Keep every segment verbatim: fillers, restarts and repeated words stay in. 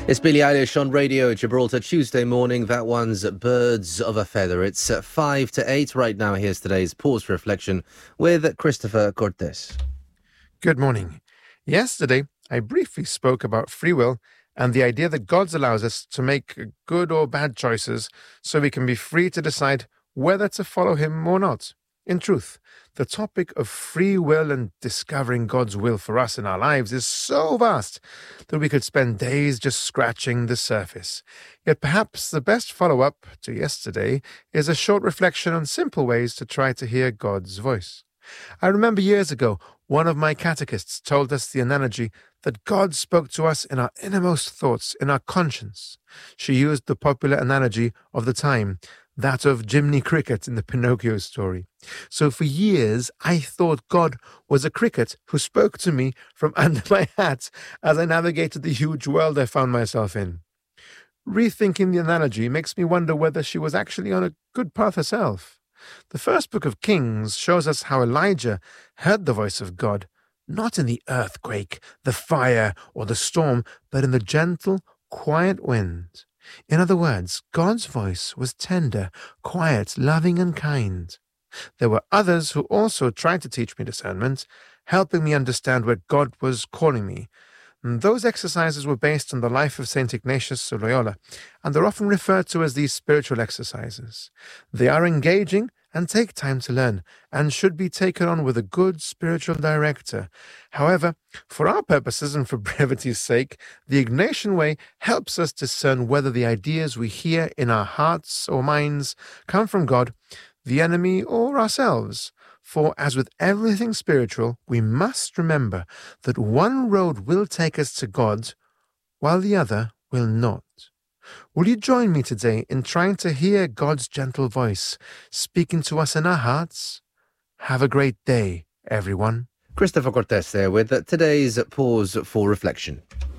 It's Billie Eilish on Radio Gibraltar Tuesday morning. That one's Birds of a Feather. It's at five to eight right now. Here's today's Pause for Reflection with Christopher Cortes. Good morning. Yesterday, I briefly spoke about free will and the idea that God allows us to make good or bad choices so we can be free to decide whether to follow him or not. In truth, the topic of free will and discovering God's will for us in our lives is so vast that we could spend days just scratching the surface. Yet perhaps the best follow-up to yesterday is a short reflection on simple ways to try to hear God's voice. I remember years ago, one of my catechists told us the analogy that God spoke to us in our innermost thoughts, in our conscience. She used the popular analogy of the time, that of Jiminy Cricket in the Pinocchio story. So for years, I thought God was a cricket who spoke to me from under my hat as I navigated the huge world I found myself in. Rethinking the analogy makes me wonder whether she was actually on a good path herself. The first book of Kings shows us how Elijah heard the voice of God, not in the earthquake, the fire, or the storm, but in the gentle, quiet wind. In other words, God's voice was tender, quiet, loving, and kind. There were others who also tried to teach me discernment, helping me understand where God was calling me. And those exercises were based on the life of Saint Ignatius of Loyola, and they're often referred to as these spiritual exercises. They are engaging and take time to learn, and should be taken on with a good spiritual director. However, for our purposes and for brevity's sake, the Ignatian way helps us discern whether the ideas we hear in our hearts or minds come from God, the enemy, or ourselves. For as with everything spiritual, we must remember that one road will take us to God, while the other will not. Will you join me today in trying to hear God's gentle voice speaking to us in our hearts? Have a great day, everyone. Christopher Cortes there with today's Pause for Reflection.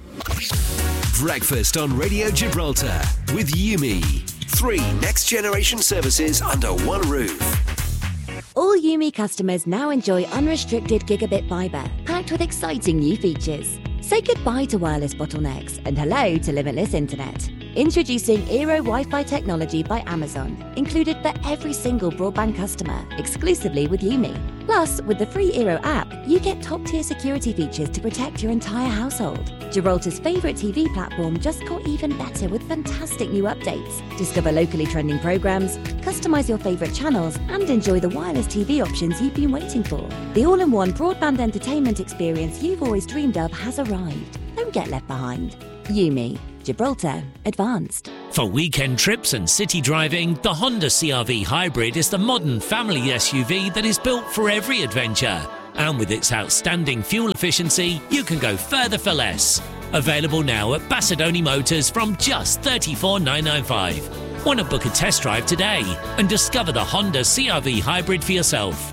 Breakfast on Radio Gibraltar with Yumi. Three next-generation services under one roof. All Yumi customers now enjoy unrestricted gigabit fibre, packed with exciting new features. Say goodbye to wireless bottlenecks and hello to limitless internet. Introducing Eero Wi-Fi technology by Amazon, included for every single broadband customer, exclusively with Yumi. Plus, with the free Eero app, you get top-tier security features to protect your entire household. Gibraltar's favourite T V platform just got even better with fantastic new updates. Discover locally trending programmes, customise your favourite channels, and enjoy the wireless T V options you've been waiting for. The all-in-one broadband entertainment experience you've always dreamed of has arrived. Don't get left behind. Yumi. Gibraltar Advanced. For weekend trips and city driving, the Honda C R V Hybrid is the modern family S U V that is built for every adventure. And with its outstanding fuel efficiency, you can go further for less. Available now at Bassadoni Motors from just thirty-four thousand nine hundred ninety-five. Want to book a test drive today and discover the Honda C R V Hybrid for yourself.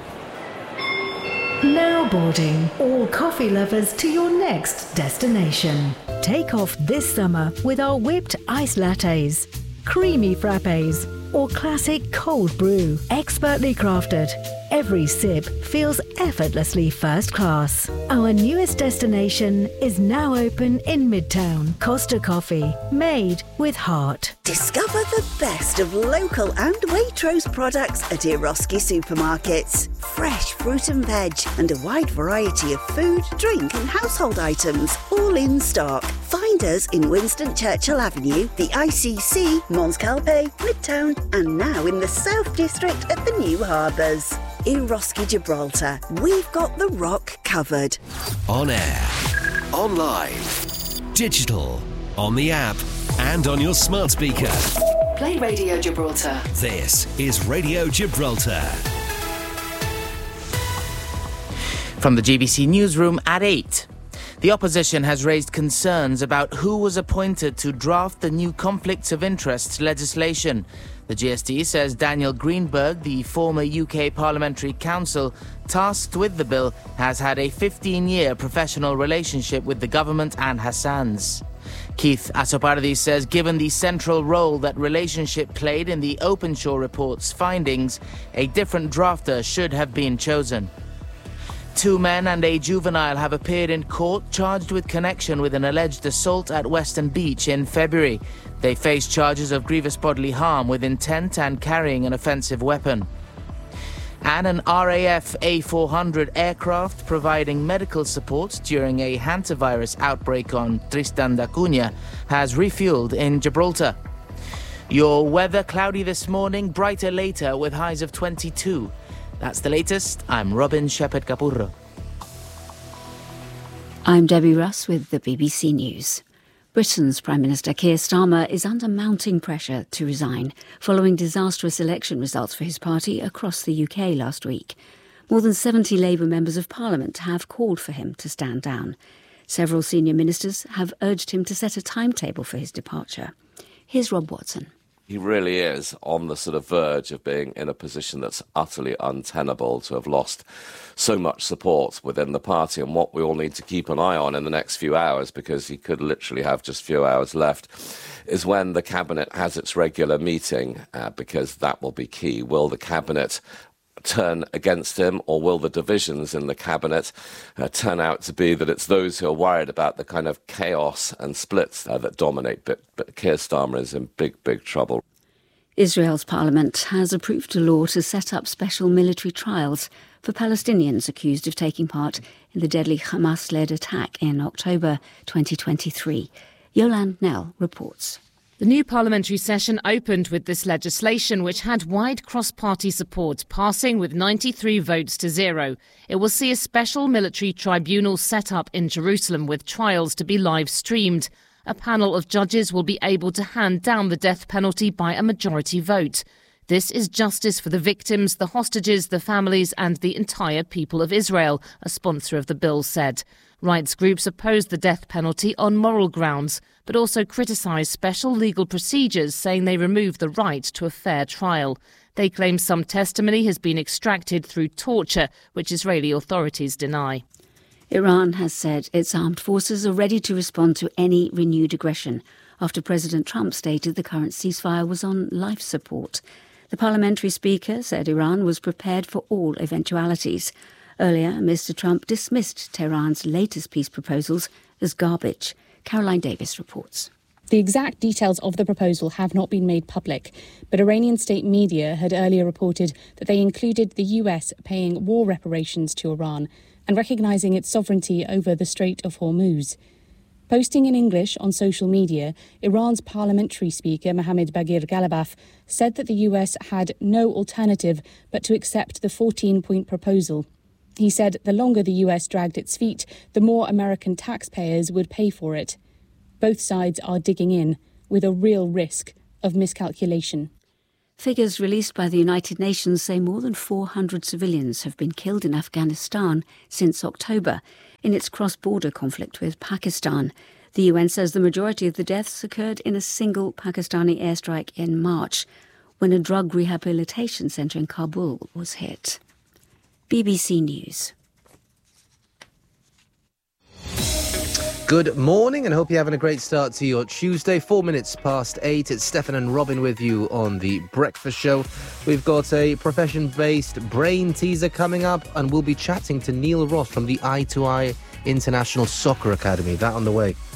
Now boarding all coffee lovers to your next destination. Take off this summer with our whipped ice lattes, creamy frappes, or classic cold brew. Expertly crafted, every sip feels effortlessly first class. Our newest destination is now open in Midtown. Costa Coffee, made with heart. Discover the best of local and Waitrose products at Eroski Supermarkets. Fresh fruit and veg and a wide variety of food, drink and household items, all in stock. Find us in Winston Churchill Avenue, the I C C, Mons Calpe, Midtown, and now in the South District at the New Harbours. Eroski Gibraltar, we've got the rock covered. On air, online, digital, on the app, and on your smart speaker. Play Radio Gibraltar. This is Radio Gibraltar. From the G B C newsroom at eight. The opposition has raised concerns about who was appointed to draft the new conflicts of interest legislation. The G S T says Daniel Greenberg, the former U K Parliamentary Counsel tasked with the bill, has had a fifteen-year professional relationship with the government and Hassan's. Keith Asopardi says given the central role that relationship played in the Openshaw report's findings, a different drafter should have been chosen. Two men and a juvenile have appeared in court charged with connection with an alleged assault at Western Beach in February. They face charges of grievous bodily harm with intent and carrying an offensive weapon. And an R A F A four hundred aircraft providing medical support during a hantavirus outbreak on Tristan da Cunha has refueled in Gibraltar. Your weather cloudy this morning, brighter later with highs of twenty-two. That's the latest. I'm Robin Shepherd-Capurro. I'm Debbie Russ with the B B C News. Britain's Prime Minister Keir Starmer is under mounting pressure to resign following disastrous election results for his party across the U K last week. More than seventy Labour members of Parliament have called for him to stand down. Several senior ministers have urged him to set a timetable for his departure. Here's Rob Watson. He really is on the sort of verge of being in a position that's utterly untenable, to have lost so much support within the party, and what we all need to keep an eye on in the next few hours, because he could literally have just a few hours left, is when the Cabinet has its regular meeting, uh, because that will be key. Will the Cabinet turn against him, or will the divisions in the Cabinet uh, turn out to be that it's those who are worried about the kind of chaos and splits uh, that dominate? But, but Keir Starmer is in big, big trouble. Israel's parliament has approved a law to set up special military trials for Palestinians accused of taking part in the deadly Hamas-led attack in October twenty twenty-three. Yolande Knell reports. The new parliamentary session opened with this legislation, which had wide cross-party support, passing with ninety-three votes to zero. It will see a special military tribunal set up in Jerusalem with trials to be live-streamed. A panel of judges will be able to hand down the death penalty by a majority vote. This is justice for the victims, the hostages, the families and the entire people of Israel, a sponsor of the bill said. Rights groups oppose the death penalty on moral grounds, but also criticise special legal procedures, saying they remove the right to a fair trial. They claim some testimony has been extracted through torture, which Israeli authorities deny. Iran has said its armed forces are ready to respond to any renewed aggression after President Trump stated the current ceasefire was on life support. The parliamentary speaker said Iran was prepared for all eventualities. Earlier, Mister Trump dismissed Tehran's latest peace proposals as garbage. Caroline Davis reports. The exact details of the proposal have not been made public, but Iranian state media had earlier reported that they included the U S paying war reparations to Iran and recognising its sovereignty over the Strait of Hormuz. Posting in English on social media, Iran's parliamentary speaker Mohammad Bagher Ghalibaf said that the U S had no alternative but to accept the fourteen-point proposal. He said the longer the U S dragged its feet, the more American taxpayers would pay for it. Both sides are digging in, with a real risk of miscalculation. Figures released by the United Nations say more than four hundred civilians have been killed in Afghanistan since October in its cross-border conflict with Pakistan. The U N says the majority of the deaths occurred in a single Pakistani airstrike in March, when a drug rehabilitation centre in Kabul was hit. B B C News. Good morning and hope you're having a great start to your Tuesday. Four minutes past eight. It's Stefan and Robin with you on the Breakfast Show. We've got a profession-based brain teaser coming up, and we'll be chatting to Neil Ross from the Eye to Eye International Soccer Academy. That on the way.